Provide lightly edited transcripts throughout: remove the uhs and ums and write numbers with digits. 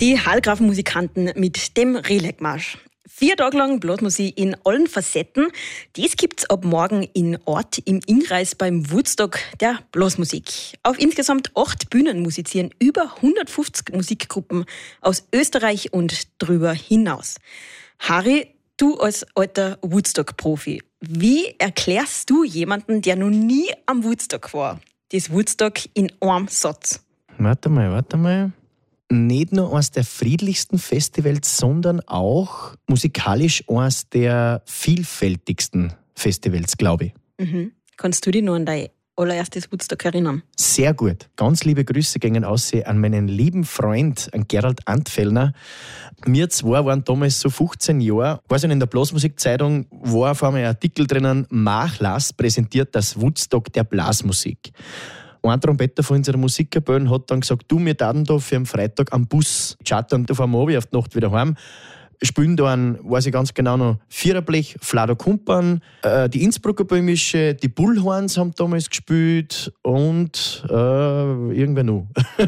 Die Hallgraf-Musikanten mit dem Rilek-Marsch. 4 Tage lang Blasmusik in allen Facetten. Das gibt's ab morgen in Ort im Innkreis beim Woodstock der Blasmusik. Auf insgesamt 8 Bühnen musizieren über 150 Musikgruppen aus Österreich und drüber hinaus. Harry, du als alter Woodstock-Profi, wie erklärst du jemanden, der noch nie am Woodstock war, das Woodstock in einem Satz? Warte mal. Nicht nur eines der friedlichsten Festivals, sondern auch musikalisch eines der vielfältigsten Festivals, glaube ich. Mhm. Kannst du dich noch an dein allererstes Woodstock erinnern? Sehr gut. Ganz liebe Grüße gingen aus an meinen lieben Freund, an Gerald Antfellner. Wir zwei waren damals so 15 Jahre. Weiß ich, in der Blasmusikzeitung war auf einmal ein Artikel drinnen, Nachlass präsentiert das Woodstock der Blasmusik. Ein Trompeter von unserer Musikkapelle hat dann gesagt, du, wir taten da für am Freitag am Bus chartern, da fahren wir auf die Nacht wieder heim. Spielen da weiß ich ganz genau noch, Viererblech, Flado Kumpan, die Innsbrucker Böhmische, die Bullhorns haben damals gespielt und irgendwer noch.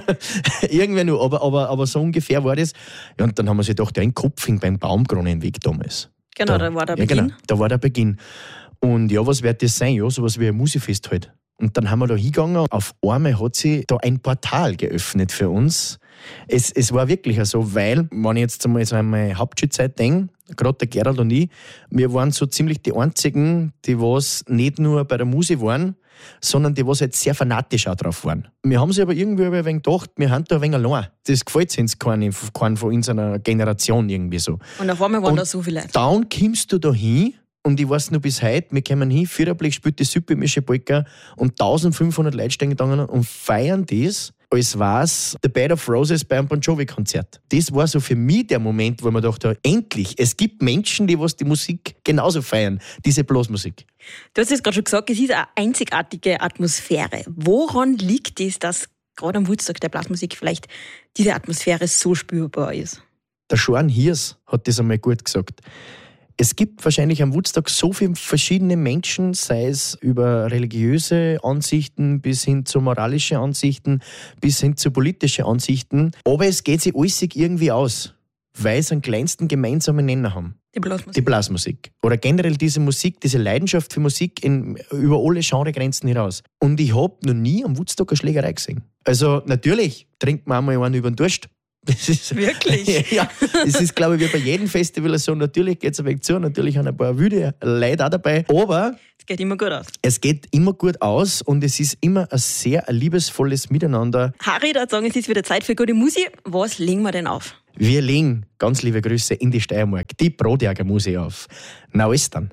aber so ungefähr war das. Ja, und dann haben wir sich gedacht, ein Kopf hing beim Baumkronenweg damals. Genau, da war der Beginn. Genau, da war der Beginn. Und ja, was wird das sein? Ja, sowas wie ein Musikfest halt. Und dann haben wir da hingegangen. Auf einmal hat sich da ein Portal geöffnet für uns. Es war wirklich so, weil, wenn ich jetzt einmal so an meine Hauptschulzeit denke, gerade der Gerald und ich, wir waren so ziemlich die Einzigen, die was nicht nur bei der Musik waren, sondern die was halt sehr fanatisch auch drauf waren. Wir haben sich aber irgendwie ein wenig gedacht, wir haben da ein wenig allein. Das gefällt uns keinen von unserer Generation irgendwie so. Und auf einmal waren da so viele Leute. Dann kommst du da hin. Und ich weiß noch bis heute, wir kommen hin, Viererblick spielt die Südböhmische Polka und 1500 Leute stehen da und feiern das, als war's The Bed of Roses bei einem Bon Jovi-Konzert. Das war so für mich der Moment, wo man dachte, endlich, es gibt Menschen, die was die Musik genauso feiern, diese Blasmusik. Du hast es gerade schon gesagt, es ist eine einzigartige Atmosphäre. Woran liegt es, dass gerade am Woodstock der Blasmusik vielleicht diese Atmosphäre so spürbar ist? Der Sean Hiers hat das einmal gut gesagt. Es gibt wahrscheinlich am Woodstock so viele verschiedene Menschen, sei es über religiöse Ansichten bis hin zu moralische Ansichten, bis hin zu politische Ansichten. Aber es geht sich alles irgendwie aus, weil sie einen kleinsten gemeinsamen Nenner haben. Die Blasmusik. Oder generell diese Musik, diese Leidenschaft für Musik über alle Genregrenzen hinaus. Und ich habe noch nie am Woodstock eine Schlägerei gesehen. Also natürlich trinkt man einmal einen über den Durst. Wirklich? Ja, es ist, glaube ich, wie bei jedem Festival so. Natürlich geht es ein wenig zu, natürlich haben ein paar wüde Leute auch dabei, aber es geht immer gut aus. Es geht immer gut aus und es ist immer ein sehr liebesvolles Miteinander. Harry, da sagen, es ist wieder Zeit für gute Musik. Was legen wir denn auf? Wir legen, ganz liebe Grüße, in die Steiermark, die Brotjäger Musik auf. Na, alles dann.